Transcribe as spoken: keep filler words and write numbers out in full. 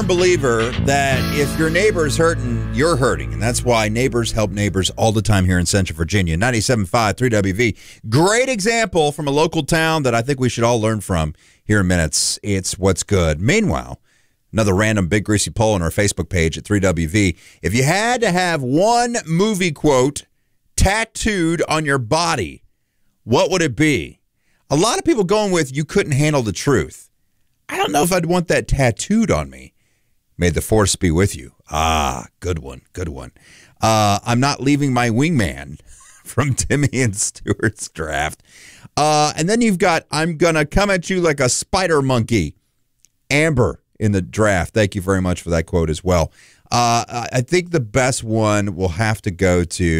Believer that if your neighbor's hurting, you're hurting. And that's why neighbors help neighbors all the time here in Central Virginia. ninety-seven point five, three W V. Great example from a local town that I think we should all learn from here in minutes. It's What's Good. Meanwhile, another random big greasy poll on our Facebook page at three W V. If you had to have one movie quote tattooed on your body, what would it be? A lot of people going with, you couldn't handle the truth. I don't know if I'd want that tattooed on me. May the force be with you. Ah, good one, good one. Uh, I'm not leaving my wingman from Timmy and Stewart's draft. Uh, and then you've got, I'm going to come at you like a spider monkey. Amber in the draft. Thank you very much for that quote as well. Uh, I think the best one will have to go to